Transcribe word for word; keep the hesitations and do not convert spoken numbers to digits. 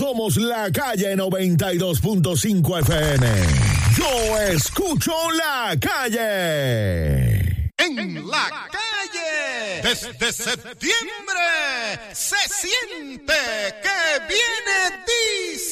somos La Calle noventa y dos punto cinco F M. Yo escucho La Calle. En La Calle, desde septiembre, se siente que viene diciembre.